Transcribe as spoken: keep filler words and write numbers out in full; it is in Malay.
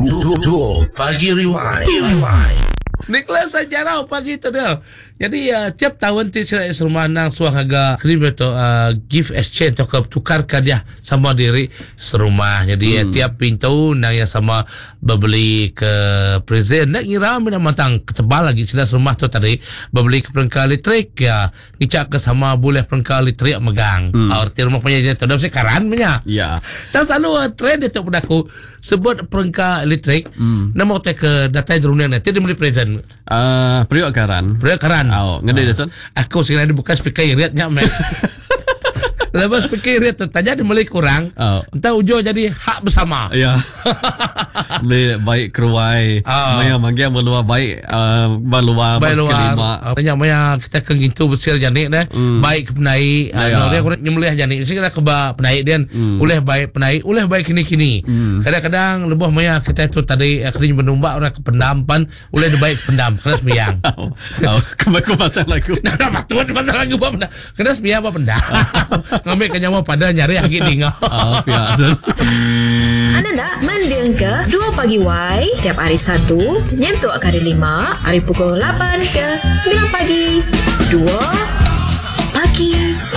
Duo Pagi Rewind. Nicholas sejarah pagi tu dia. Jadi uh, tiap tahun ti sila rumah nang suang haga krim tu uh, gift exchange atau tukarkan dia sama diri serumah. Jadi hmm. uh, tiap pintu nang yang sama berbeli ke present nak ngira mina matang ketebal lagi sila rumah tu tadi berbeli ke perangkat elektrik ya. Ngicak ke sama boleh perangkat elektrik megang. Hmm. Arti rumah punya je tu dah sekaran punya. Ya. Dan selalu uh, trend dia tu pada aku sebut perangkat elektrik hmm. nama te ke data drone nanti dia beli present. Uh, periuk karan. Periuk karan. Oh, ngedai dah tu. Aku sekarang buka speaker iritnya mek. Lepas speaker irit tu tanya dia mulai kurang. Oh. Entah ujung jadi hak bersama. Ya. Boleh baik keruai. Oh. Maya manggil meluar baik uh, meluar kelima. Banyak maya kita kengintu besar janik dah. Mm. Baik penai. Anu dia kurang nyembelih janik. Mesti kita keba penai dia. Mm. Uleh baik penai, uleh baik kini-kini. Mm. Kadang-kadang lebih maya kita tu tadi akhirnya menumbak orang ke pendampan, uleh baik pendam kena sembiang. Oh. Oh. Kemaku pasang lagu. Nah, apa tu pasang lagu apa pendam? Kena sembiang apa pendam? Ngambil kenyawa pada nyari lagi tinggal. Oh, biasa. Anda nak mendiang ke dua pagi Y tiap hari Sabtu nyentuh hari lima hari pukul lapan ke sembilan pagi. Dua pagi